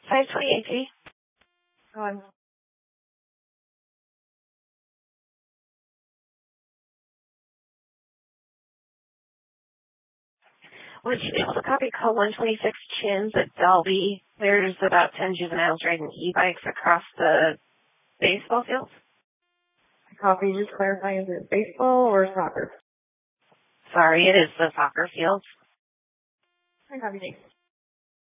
528G. On Would you be able to copy call 126 Chins at Dalby? There's about 10 juveniles riding e-bikes across the baseball field. copy, just clarify, is it baseball or soccer? Sorry, it is the soccer field. I copy, thanks.